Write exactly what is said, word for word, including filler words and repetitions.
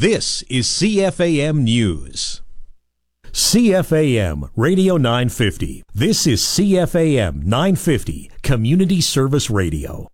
This is C F A M News. C F A M Radio nine fifty. This is C F A M nine fifty, Community Service Radio.